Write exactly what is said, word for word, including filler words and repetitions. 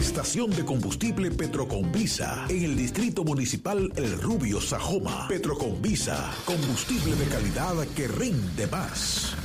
Estación de combustible Petroconvisa en el Distrito Municipal El Rubio, Sajoma. Petroconvisa, combustible de calidad que rinde más.